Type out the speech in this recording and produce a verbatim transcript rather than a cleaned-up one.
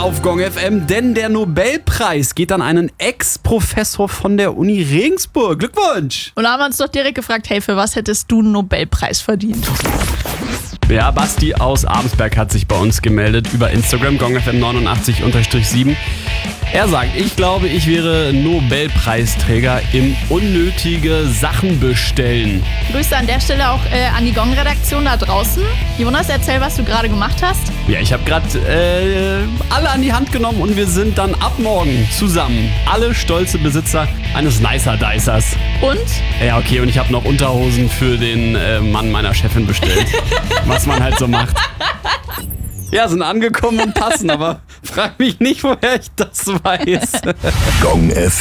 auf Gong F M, denn der Nobelpreis geht an einen Ex-Professor von der Uni Regensburg. Glückwunsch! Und da haben wir uns doch direkt gefragt, hey, für was hättest du einen Nobelpreis verdient? Ja, Basti aus Abensberg hat sich bei uns gemeldet über Instagram, Gong F M neunundachtzig sieben. Er sagt, ich glaube, ich wäre Nobelpreisträger im unnötige Sachen bestellen. Grüße an der Stelle auch äh, an die Gong-Redaktion da draußen. Jonas, erzähl, was du gerade gemacht hast. Ja, ich habe gerade äh, alle an die Hand genommen und wir sind dann ab morgen zusammen alle stolze Besitzer eines Nicer-Dicers. Und? Ja, okay, und ich habe noch Unterhosen für den äh, Mann meiner Chefin bestellt. Was man halt so macht. Ja, sind angekommen und passen, aber frag mich nicht, woher ich das weiß. Gong F